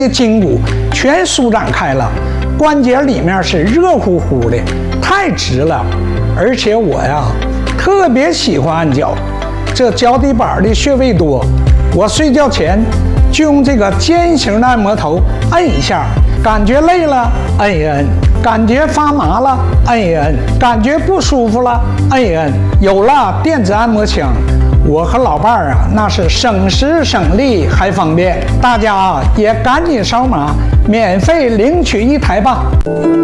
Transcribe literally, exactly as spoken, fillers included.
筋骨全舒展开了，关节里面是热乎乎的，太直了。而且我呀，特别喜欢按脚，这脚底板的穴位多，我睡觉前就用这个尖形的按摩头按一下，感觉累了按一按，感觉发麻了按一按，感觉不舒服了按一按。有了电子按摩枪，我和老伴儿啊，那是省时省力还方便。大家啊，也赶紧扫码，免费领取一台吧。